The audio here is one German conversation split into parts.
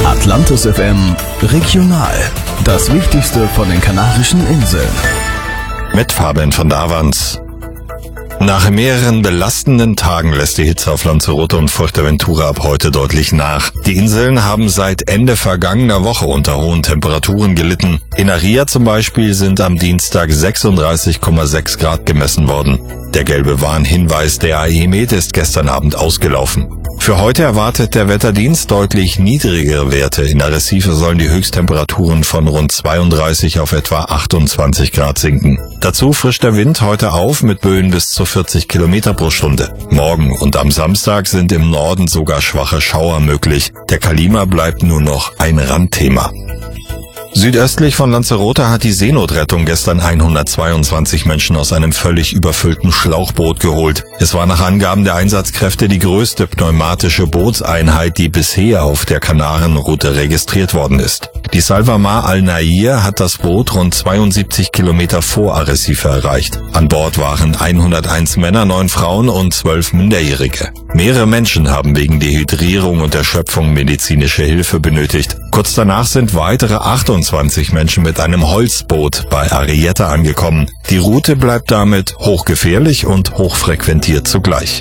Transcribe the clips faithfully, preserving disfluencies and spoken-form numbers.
Atlantis F M Regional. Das Wichtigste von den Kanarischen Inseln. Mit Fabian von Davans. Nach mehreren belastenden Tagen lässt die Hitze auf Lanzarote und Fuerteventura ab heute deutlich nach. Die Inseln haben seit Ende vergangener Woche unter hohen Temperaturen gelitten. In Aria zum Beispiel sind am Dienstag sechsunddreißig Komma sechs Grad gemessen worden. Der gelbe Warnhinweis der A E M E T ist gestern Abend ausgelaufen. Für heute erwartet der Wetterdienst deutlich niedrigere Werte. In Arrecife sollen die Höchsttemperaturen von rund zweiunddreißig auf etwa achtundzwanzig Grad sinken. Dazu frischt der Wind heute auf mit Böen bis zu vierzig Kilometer pro Stunde. Morgen und am Samstag sind im Norden sogar schwache Schauer möglich. Der Kalima bleibt nur noch ein Randthema. Südöstlich von Lanzarote hat die Seenotrettung gestern hundertzweiundzwanzig Menschen aus einem völlig überfüllten Schlauchboot geholt. Es war nach Angaben der Einsatzkräfte die größte pneumatische Bootseinheit, die bisher auf der Kanarenroute registriert worden ist. Die Salvamar Al-Nair hat das Boot rund zweiundsiebzig Kilometer vor Arrecife erreicht. An Bord waren hunderteins Männer, neun Frauen und zwölf Minderjährige. Mehrere Menschen haben wegen Dehydrierung und Erschöpfung medizinische Hilfe benötigt. Kurz danach sind weitere achtundzwanzig Menschen mit einem Holzboot bei Arrieta angekommen. Die Route bleibt damit hochgefährlich und hochfrequentiert zugleich.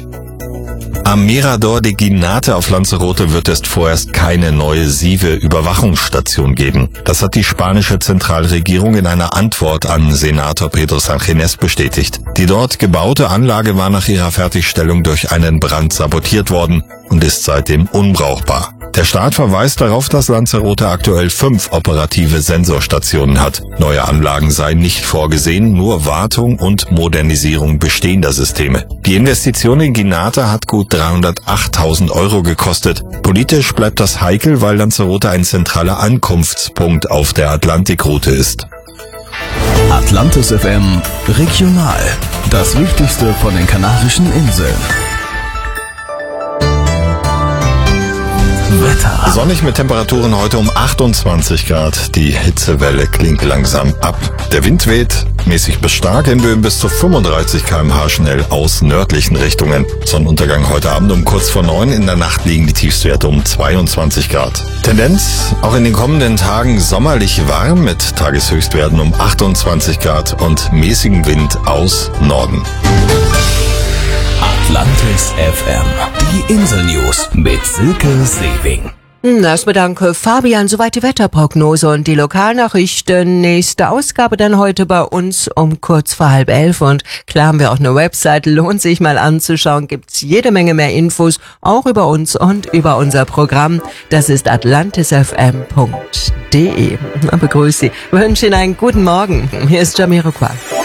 Am Mirador de Ginate auf Lanzarote wird es vorerst keine neue Sieve-Überwachungsstation geben. Das hat die spanische Zentralregierung in einer Antwort an Senator Pedro Sánchez bestätigt. Die dort gebaute Anlage war nach ihrer Fertigstellung durch einen Brand sabotiert worden und ist seitdem unbrauchbar. Der Staat verweist darauf, dass Lanzarote aktuell fünf operative Sensorstationen hat. Neue Anlagen seien nicht vorgesehen, nur Wartung und Modernisierung bestehender Systeme. Die Investition in Ginate hat gut dreihundertachttausend Euro gekostet. Politisch bleibt das heikel, weil Lanzarote ein zentraler Ankunftspunkt auf der Atlantikroute ist. Atlantis F M Regional. Das Wichtigste von den Kanarischen Inseln. Wetter. Sonnig mit Temperaturen heute um achtundzwanzig Grad. Die Hitzewelle klingt langsam ab. Der Wind weht mäßig bis stark in Böen bis zu fünfunddreißig Kilometer pro Stunde schnell aus nördlichen Richtungen. Sonnenuntergang heute Abend um kurz vor neun. In der Nacht liegen die Tiefstwerte um zweiundzwanzig Grad. Tendenz auch in den kommenden Tagen sommerlich warm mit Tageshöchstwerten um achtundzwanzig Grad und mäßigem Wind aus Norden. Atlantis F M. Die Insel-News mit Silke Sewing. Erstmal danke Fabian, soweit die Wetterprognose und die Lokalnachrichten. Nächste Ausgabe dann heute bei uns um kurz vor halb elf und klar haben wir auch eine Website, lohnt sich mal anzuschauen, gibt's jede Menge mehr Infos, auch über uns und über unser Programm. Das ist atlantis f m punkt d e. Begrüße Sie, wünsche Ihnen einen guten Morgen. Hier ist Jamiroquai.